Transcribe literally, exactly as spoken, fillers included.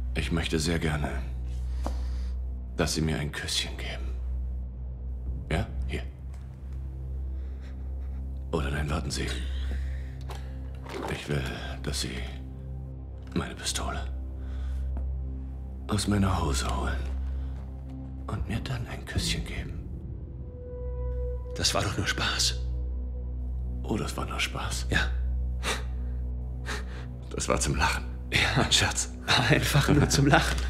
Ich möchte sehr gerne, dass Sie mir ein Küsschen geben. Ja? Hier. Oder nein, warten Sie. Ich will, dass Sie meine Pistole aus meiner Hose holen und mir dann ein Küsschen geben. Das war doch nur Spaß. Oh, das war nur Spaß. Ja. Das war zum Lachen. Ja, Ein Scherz. einfach nur zum Lachen.